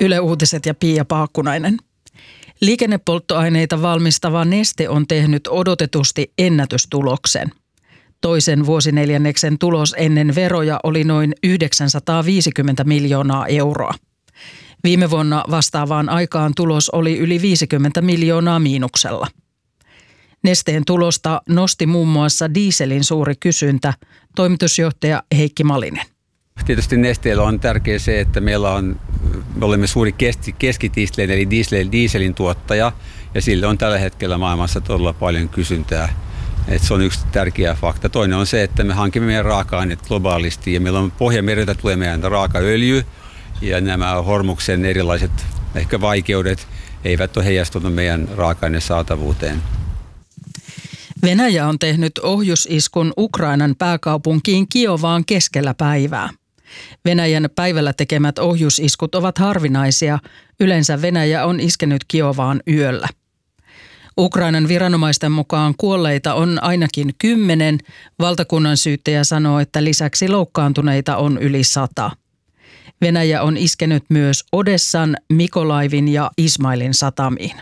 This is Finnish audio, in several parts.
Yle Uutiset ja Pia Paakkunainen. Liikennepolttoaineita valmistava Neste on tehnyt odotetusti ennätystuloksen. Toisen vuosineljänneksen tulos ennen veroja oli noin 950 miljoonaa euroa. Viime vuonna vastaavaan aikaan tulos oli yli 50 miljoonaa miinuksella. Nesteen tulosta nosti muun muassa dieselin suuri kysyntä, toimitusjohtaja Heikki Malinen. Tietysti Nesteellä on tärkeää se, että me olemme suuri keskitisleen eli dieselin tuottaja ja sille on tällä hetkellä maailmassa todella paljon kysyntää. Et se on yksi tärkeä fakta. Toinen on se, että me hankimme meidän raaka-aineet globaalisti ja meillä on Pohjanmereltä tulee meidän raakaöljy ja nämä Hormuksen erilaiset ehkä vaikeudet eivät ole heijastunut meidän raaka-aineen saatavuuteen. Venäjä on tehnyt ohjusiskun Ukrainan pääkaupunkiin Kiovaan keskellä päivää. Venäjän päivällä tekemät ohjusiskut ovat harvinaisia. Yleensä Venäjä on iskenyt Kiovaan yöllä. Ukrainan viranomaisten mukaan kuolleita on ainakin 10. Valtakunnan syyttäjä sanoo, että lisäksi loukkaantuneita on yli 100. Venäjä on iskenyt myös Odessan, Mikolaivin ja Ismailin satamiin.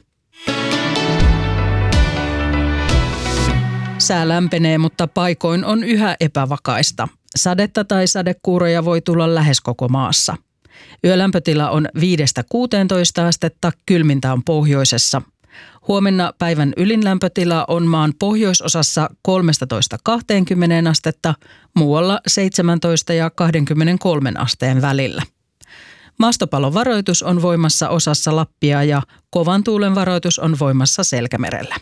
Sää lämpenee, mutta paikoin on yhä epävakaista. Sadetta tai sadekuuroja voi tulla lähes koko maassa. Yölämpötila on 5–16 astetta, kylmintä on pohjoisessa. Huomenna päivän ylinlämpötila on maan pohjoisosassa 13–20 astetta, muualla 17 ja 23 asteen välillä. Maastopalon varoitus on voimassa osassa Lappia ja kovan tuulen varoitus on voimassa Selkämerellä.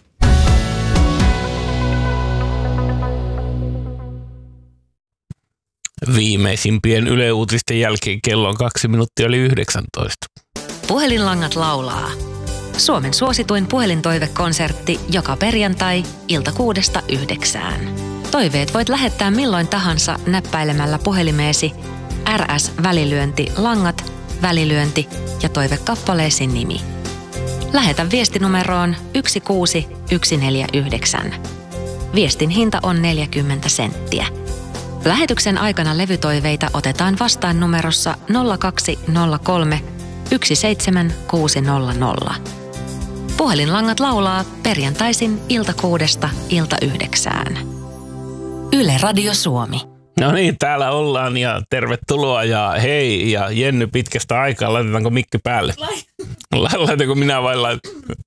Viimeisimpien Yle Uutisten jälkeen kello on 8:02. Puhelinlangat laulaa. Suomen suosituin puhelintoivekonsertti joka perjantai ilta 6–9. Toiveet voit lähettää milloin tahansa näppäilemällä puhelimeesi RS-välilyönti langat, välilyönti ja toivekappaleesi nimi. Lähetä viestinumeroon 16149. Viestin hinta on 40 senttiä. Lähetyksen aikana levytoiveita otetaan vastaan numerossa 0203 17600. Puhelinlangat laulaa perjantaisin ilta 6–9. Yle Radio Suomi. No niin, täällä ollaan ja tervetuloa ja hei ja Jenny pitkästä aikaa. Laitetaanko mikki päälle? Laitanko minä vai laitan?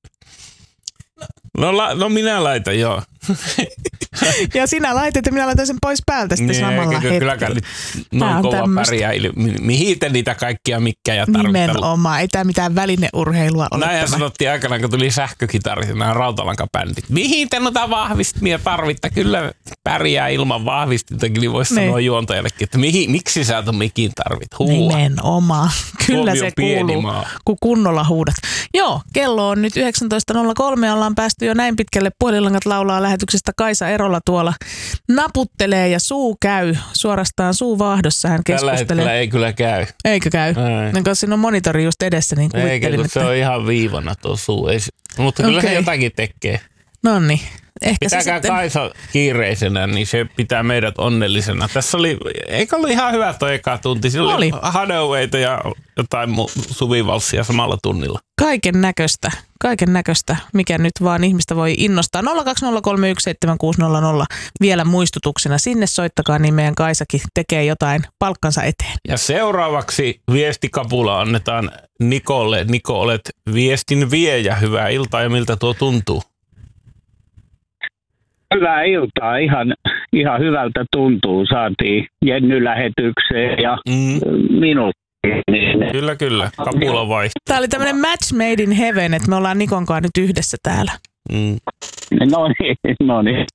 No minä laitan, joo. Ja sinä laitat ja minä laitan sen pois päältä sitten samalla hetkellä. Kylläkään noin kova pärjäily. Mihin te niitä kaikkia mikkejä tarvitaan? Nimenomaan, ei tämä mitään välineurheilua ole. Näin sanottiin aikanaan, kun tuli sähkökitarit ja nämä rautalankabändit. Mihin te noita vahvistimia tarvitte? Kyllä pärjää ilman vahvistintakin, niin voisi sanoa juontajallekin, että miksi sä ton mikin tarvit? Nimenomaan. Kyllä Suomi se kuuluu, kun kunnolla huudat. Joo, kello on nyt 19.03. Ollaan päästy jo näin pitkälle. Puhelinlangat laulaa lähetyksestä. Kaisa Erola tuolla naputtelee ja suu käy. Suorastaan suu vaahdossa hän keskustelee. Tällä hetkellä ei kyllä käy. Eikö käy? No, siinä on monitori just edessä, niin kuvittelin, eikä, kun se on ihan viivana tuo suu. Mutta kyllä se jotakin tekee. Noniin. Pitäkää Kaisa kiireisenä, niin se pitää meidät onnellisena. Tässä oli, eikö ollut ihan hyvä toi eka tunti? Siinä oli Hadawayta ja jotain suvivalssia samalla tunnilla. Kaiken näköistä, mikä nyt vaan ihmistä voi innostaa. 020317600 vielä muistutuksena. Sinne soittakaa, niin meidän Kaisakin tekee jotain palkkansa eteen. Ja seuraavaksi viestikapula annetaan Nikolle. Niko, olet viestin viejä. Hyvää iltaa ja miltä tuo tuntuu? Hyvää iltaa. Ihan hyvältä tuntuu. Saatiin Jenny lähetykseen ja minut. Kyllä. Kapula vaihtuu. Tämä oli tämmöinen match made in heaven, että me ollaan Nikon kanssa nyt yhdessä täällä. No niin.